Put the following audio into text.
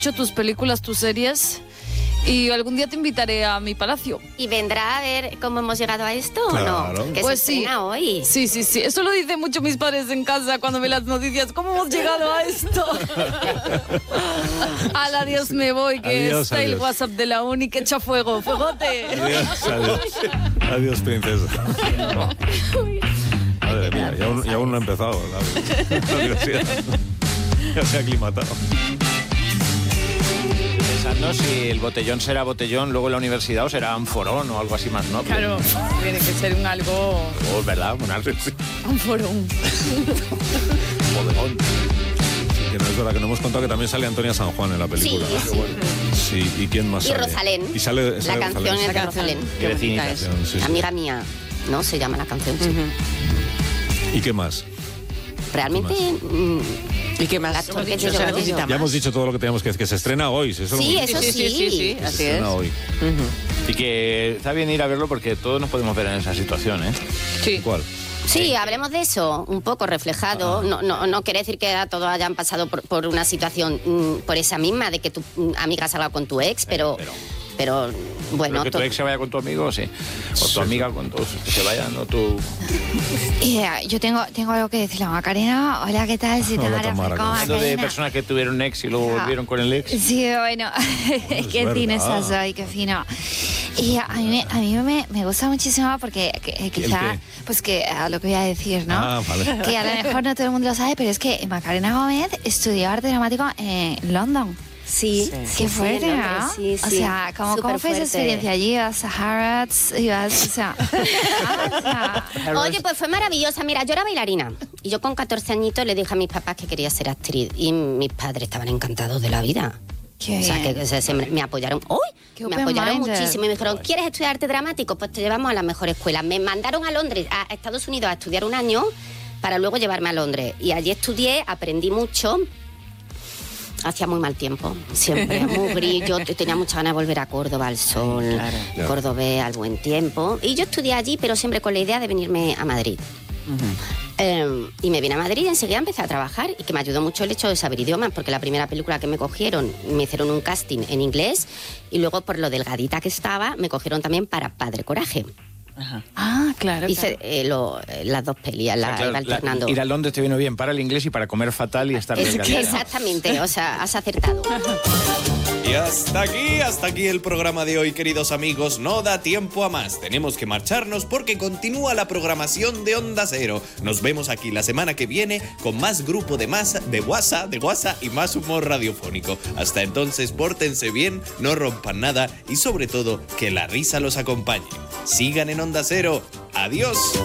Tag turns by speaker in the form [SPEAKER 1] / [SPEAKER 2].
[SPEAKER 1] mucho tus películas, tus series, y algún día te invitaré a mi palacio.
[SPEAKER 2] ¿Y vendrá a ver cómo hemos llegado a esto
[SPEAKER 3] Claro.
[SPEAKER 2] o no? Que
[SPEAKER 1] Pues
[SPEAKER 2] se estrena hoy.
[SPEAKER 1] Sí. Eso lo dicen mucho mis padres en casa cuando ven las noticias. ¿Cómo hemos llegado a esto? Al adiós me voy, que
[SPEAKER 3] Adiós,
[SPEAKER 1] está el
[SPEAKER 3] adiós.
[SPEAKER 1] WhatsApp de la uni que echa fuego. ¡Fuegote!
[SPEAKER 3] Adiós. Adiós, princesa. Madre mía, y aún no ha empezado la universidad. Ya se ha aclimatado.
[SPEAKER 4] Pensando si el botellón será botellón, luego en la universidad o será anforón o algo así más, ¿no?
[SPEAKER 1] Claro, tiene que ser un algo...
[SPEAKER 4] Oh, es verdad,
[SPEAKER 1] Anforón.
[SPEAKER 4] bodegón.
[SPEAKER 3] Que no es verdad que no hemos contado que también sale Antonia San Juan en la película.
[SPEAKER 2] Sí.
[SPEAKER 3] Sí, ¿y quién más
[SPEAKER 2] Y
[SPEAKER 3] sale?
[SPEAKER 2] Rosalén.
[SPEAKER 3] Y sale
[SPEAKER 2] La canción es de Rosalén.
[SPEAKER 4] Qué vecinita es.
[SPEAKER 3] Sí, sí.
[SPEAKER 2] Amiga mía, ¿no? Se llama la canción. Sí.
[SPEAKER 3] ¿Y qué más?
[SPEAKER 2] Realmente...
[SPEAKER 5] ¿Y qué más?
[SPEAKER 2] El actor que
[SPEAKER 5] No se
[SPEAKER 2] yo
[SPEAKER 5] necesita
[SPEAKER 3] Ya
[SPEAKER 5] más.
[SPEAKER 3] hemos dicho todo lo que teníamos que decir, que se estrena hoy. Si eso lo
[SPEAKER 2] Sí,
[SPEAKER 3] hemos dicho.
[SPEAKER 2] eso sí.
[SPEAKER 3] Se
[SPEAKER 5] así es.
[SPEAKER 3] estrena hoy.
[SPEAKER 4] Y que está bien ir a verlo porque todos nos podemos ver en esa situación, ¿eh?
[SPEAKER 1] Sí.
[SPEAKER 3] ¿Cuál?
[SPEAKER 2] Sí, hablemos de eso, un poco reflejado. No quiere decir que todos hayan pasado por una situación por esa misma, de que tu amiga salga con tu ex, pero bueno...
[SPEAKER 4] Pero que tu ex se vaya con tu amigo, sí. O tu amiga con todos, que se vayan, o tu...
[SPEAKER 6] Yo tengo algo que decirle a Macarena. Hola, ¿qué tal? Si te
[SPEAKER 3] Hola,
[SPEAKER 6] agarras
[SPEAKER 3] Tamara,
[SPEAKER 6] con
[SPEAKER 3] ¿cómo
[SPEAKER 4] Hablando de
[SPEAKER 6] Macarena.
[SPEAKER 4] personas que tuvieron un ex y luego volvieron con el ex.
[SPEAKER 6] Sí, bueno, qué
[SPEAKER 3] verdad.
[SPEAKER 6] fino estás hoy, qué fino. Y a mí me gusta muchísimo porque quizá,
[SPEAKER 3] qué?
[SPEAKER 6] pues que a lo que voy a decir, ¿no?
[SPEAKER 3] Ah, vale.
[SPEAKER 6] Que a lo mejor no todo el mundo lo sabe, pero es que Macarena Gómez estudió arte dramático en London.
[SPEAKER 2] Sí,
[SPEAKER 6] Qué fuerte,
[SPEAKER 2] en
[SPEAKER 6] ¿no?
[SPEAKER 2] Londres, sí,
[SPEAKER 6] O
[SPEAKER 2] sí.
[SPEAKER 6] sea, ¿cómo fue esa
[SPEAKER 2] Superfuerte.
[SPEAKER 6] experiencia allí? ¿Ibas a Harrods? ¿Ibas, o sea,
[SPEAKER 2] Oye, pues fue maravillosa. Mira, yo era bailarina y yo con 14 añitos le dije a mis papás que quería ser actriz y mis padres estaban encantados de la vida.
[SPEAKER 6] Qué
[SPEAKER 2] O sea,
[SPEAKER 6] bien.
[SPEAKER 2] que me apoyaron. ¡Uy!
[SPEAKER 6] Qué
[SPEAKER 2] Me
[SPEAKER 6] open
[SPEAKER 2] apoyaron
[SPEAKER 6] minded.
[SPEAKER 2] muchísimo y me dijeron, ¿quieres estudiar arte dramático? Pues te llevamos a la mejor escuela. Me mandaron a Londres, a Estados Unidos, a estudiar un año para luego llevarme a Londres. Y allí estudié, aprendí mucho. Hacía muy mal tiempo, siempre, muy gris. Yo tenía mucha ganas de volver a Córdoba, al sol,
[SPEAKER 3] Claro.
[SPEAKER 2] Córdoba, al buen tiempo. Y yo estudié allí, pero siempre con la idea de venirme a Madrid. Y me vine a Madrid y enseguida empecé a trabajar y que me ayudó mucho el hecho de saber idiomas, porque la primera película que me cogieron, me hicieron un casting en inglés y luego por lo delgadita que estaba, me cogieron también para Padre Coraje.
[SPEAKER 1] Ah, claro.
[SPEAKER 2] Hice las dos pelis, iba alternando.
[SPEAKER 4] Ir a Londres te vino bien para el inglés y para comer fatal y estar
[SPEAKER 2] Es
[SPEAKER 4] bien
[SPEAKER 2] que exactamente, o sea, has acertado.
[SPEAKER 7] Y hasta aquí el programa de hoy, queridos amigos. No da tiempo a más. Tenemos que marcharnos porque continúa la programación de Onda Cero. Nos vemos aquí la semana que viene con más grupo de WhatsApp y más humor radiofónico. Hasta entonces, pórtense bien, no rompan nada y sobre todo, que la risa los acompañe. Sigan en Onda Cero. Adiós.